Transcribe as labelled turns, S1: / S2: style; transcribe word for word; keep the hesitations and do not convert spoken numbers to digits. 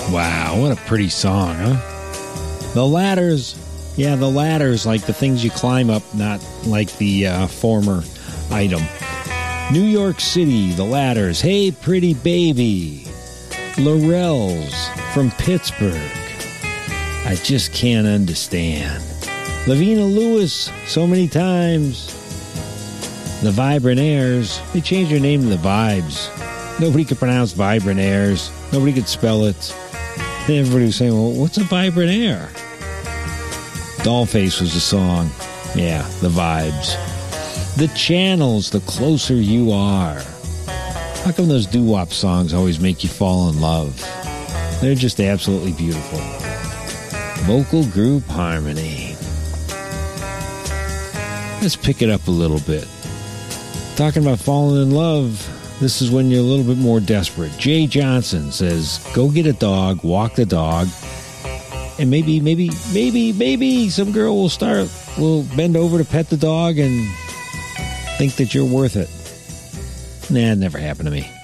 S1: Wow, what a pretty song, huh? The Ladders. Yeah, the ladders, like the things you climb up, not like the uh, former item. New York City, the Ladders. Hey, pretty baby. Laurels from Pittsburgh. I just can't understand. Lavina Lewis, so many times. The Vibrant Airs. They changed their name to the Vibes. Nobody could pronounce Vibrant Airs. Nobody could spell it. And everybody was saying, well, what's a vibrant air? Dollface was the song. Yeah, the Vibes. The Channels, The Closer You Are. How come those doo-wop songs always make you fall in love? They're just absolutely beautiful. Vocal group harmony. Let's pick it up a little bit. Talking about falling in love, this is when you're a little bit more desperate. Jay Johnson says, go get a dog, walk the dog, and maybe, maybe, maybe, maybe some girl will start, will bend over to pet the dog and think that you're worth it. Nah, it never happened to me.